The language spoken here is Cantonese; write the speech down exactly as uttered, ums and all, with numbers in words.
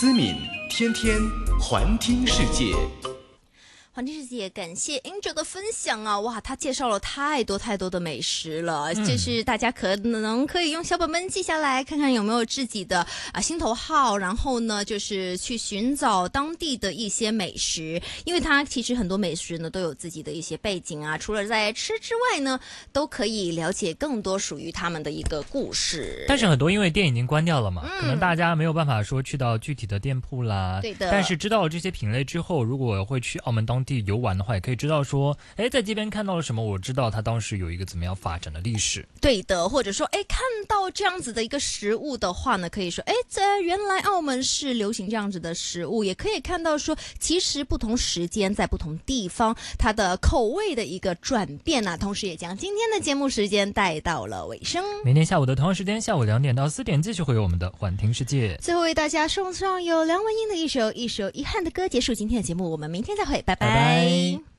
思敏，天天环听世界。 环听世界，感谢 Angel 的分享啊！哇，他介绍了太多太多的美食了，嗯、就是大家可能可以用小本本记下来，看看有没有自己的啊心头好，然后呢，就是去寻找当地的一些美食，因为它其实很多美食呢都有自己的一些背景啊，除了在吃之外呢，都可以了解更多属于他们的一个故事。 但是很多因为店已经关掉了嘛， 嗯、 可能大家没有办法说去到具体的店铺啦。 对的。 但是知道了这些品类之后，如果会去澳门当地游玩的话，也可以知道说，哎，在这边看到了什么，我知道它当时有一个怎么样发展的历史。 对的，或者说，哎，看到这样子的一个食物的话呢，可以说，哎，这原来澳门是流行这样子的食物，也可以看到说，其实不同时间在不同地方，它的口味的一个转变啊，同时也将今天的节目时间带到了尾声。 明天下午的同样时间，下午两点到四点，继续会有我们的环听世界。 最后为大家送上由梁文音的一首一首遗憾的歌，结束今天的节目，我们明天再会，拜拜。 拜拜。